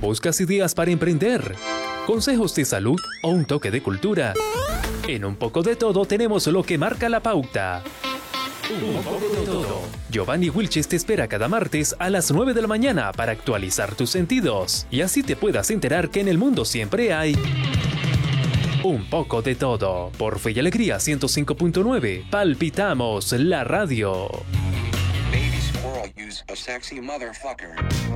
¿Buscas ideas para emprender? ¿Consejos de salud o un toque de cultura? En Un Poco de Todo tenemos lo que marca la pauta. Un poco de todo. Giovanni Wilches te espera cada martes a las 9 de la mañana para actualizar tus sentidos y así te puedas enterar que en el mundo siempre hay un poco de todo. Por Fe y Alegría 105.9, palpitamos la radio. Baby squirrel use a sexy motherfucker.